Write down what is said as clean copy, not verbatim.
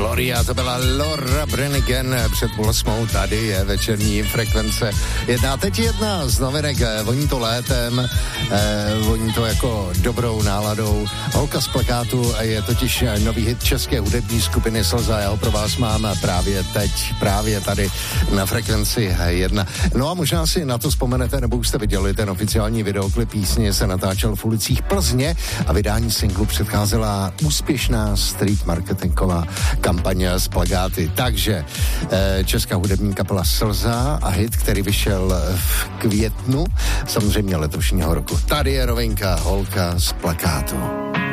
Gloria, to byla Laura Branigan před 8. Tady je večerní frekvence 1. Teď jedna z novinek, voní to létem, voní to jako dobrou náladou. Holka z plakátu je totiž nový hit české hudební skupiny Slza. Já ho pro vás mám právě teď, právě tady na frekvenci 1. No a možná si na to vzpomenete, nebo už jste viděli, ten oficiální videoklip písně se natáčel v ulicích Plzně a vydání singlu předcházela úspěšná street marketingová kampaň s plakáty. Takže česká hudební kapela Slza a hit, který vyšel v květnu, samozřejmě letošního roku. Tady je novinka, Holka z plakátu.